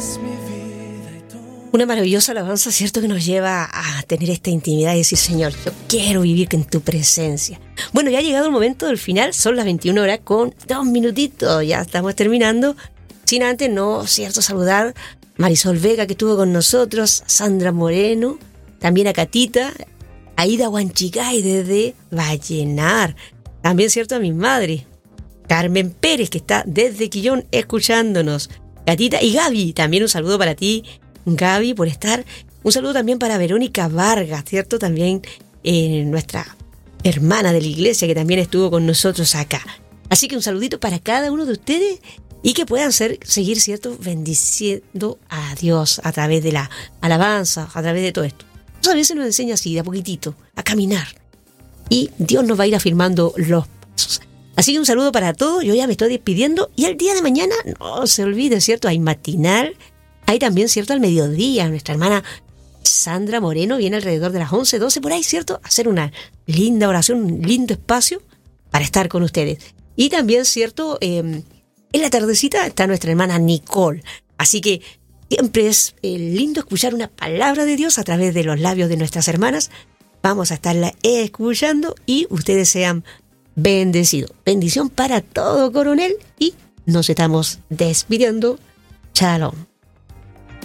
Una maravillosa alabanza, ¿cierto? Que nos lleva a tener esta intimidad y decir, Señor, yo quiero vivir en tu presencia. Bueno, ya ha llegado el momento del final, son las 21 horas con 2 minutitos, ya estamos terminando. Sin antes, no, ¿cierto? Saludar a Marisol Vega, que estuvo con nosotros, a Sandra Moreno, también a Catita, a Ida Huanchicay desde Vallenar, también, ¿cierto? A mi madre, Carmen Pérez, que está desde Quillón escuchándonos, Catita y Gaby, también un saludo para ti, Gaby, por estar. Un saludo también para Verónica Vargas, ¿cierto? También nuestra hermana de la iglesia que también estuvo con nosotros acá. Así que un saludito para cada uno de ustedes y que puedan seguir, ¿cierto? Bendiciendo a Dios a través de la alabanza, a través de todo esto. Dios a veces nos enseña así, de a poquitito, a caminar. Y Dios nos va a ir afirmando los pasos. Así que un saludo para todos. Yo ya me estoy despidiendo. Y el día de mañana, no se olviden, ¿cierto? Hay matinal. Hay también, ¿cierto? Al mediodía, nuestra hermana Sandra Moreno viene alrededor de las 11, 12 por ahí, ¿cierto? A hacer una linda oración, un lindo espacio para estar con ustedes. Y también, ¿cierto? En la tardecita está nuestra hermana Nicole. Así que siempre es lindo escuchar una palabra de Dios a través de los labios de nuestras hermanas. Vamos a estarla escuchando y ustedes sean bendecidos. Bendición para todo, coronel. Y nos estamos despidiendo. Shalom.